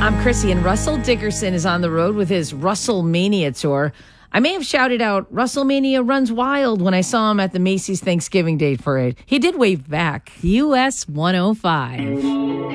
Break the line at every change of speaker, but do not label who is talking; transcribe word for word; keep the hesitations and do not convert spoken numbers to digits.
I'm Chrissy, and Russell Dickerson is on the road with his Russell Mania tour. I may have shouted out, "Russell Mania runs wild," when I saw him at the Macy's Thanksgiving Day Parade. He did wave back.
U S one oh five.